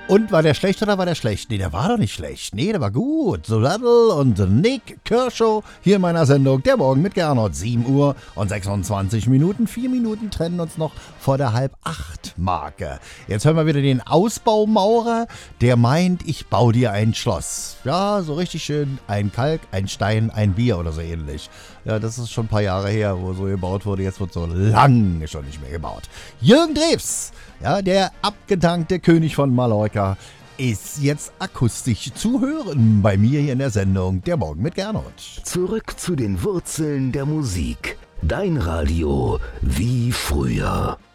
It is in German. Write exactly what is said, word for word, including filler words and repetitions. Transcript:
Und war der schlecht oder war der schlecht? Nee, der war doch nicht schlecht. Nee, der war gut. So Rattle und Nick Kershaw hier in meiner Sendung. Der Morgen mit Gernot. sieben Uhr und sechsundzwanzig Minuten. Vier Minuten trennen uns noch vor der Halb-Acht-Marke. Jetzt hören wir wieder den Ausbaumaurer, der meint, ich baue dir ein Schloss. Ja, so richtig schön. Ein Kalk, ein Stein, ein Bier oder so ähnlich. Ja, das ist schon ein paar Jahre her, wo so gebaut wurde. Jetzt wird so lange schon nicht mehr gebaut. Jürgen Drews, ja, der abgedankte König von Mallorca, ist jetzt akustisch zu hören bei mir hier in der Sendung Der Morgen mit Gernot. Zurück zu den Wurzeln der Musik. Dein Radio wie früher.